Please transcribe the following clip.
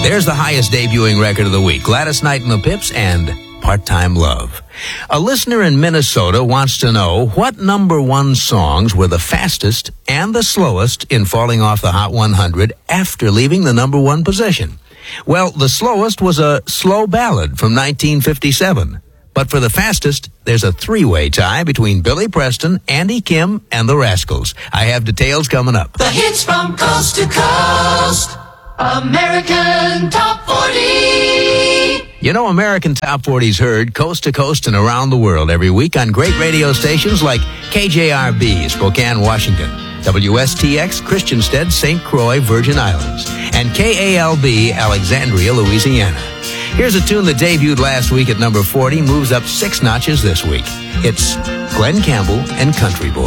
There's the highest debuting record of the week, Gladys Knight and the Pips and Part-Time Love. A listener in Minnesota wants to know what number one songs were the fastest and the slowest in falling off the Hot 100 after leaving the number one position. Well, the slowest was a slow ballad from 1957. But for the fastest, there's a three-way tie between Billy Preston, Andy Kim, and the Rascals. I have details coming up. The hits from coast to coast. American Top 40. You know, American Top 40's heard coast to coast and around the world every week on great radio stations like KJRB, Spokane, Washington, WSTX, Christiansted, St. Croix, Virgin Islands, and KALB, Alexandria, Louisiana. Here's a tune that debuted last week at number 40, moves up 6 notches this week. It's Glenn Campbell and Country Boy.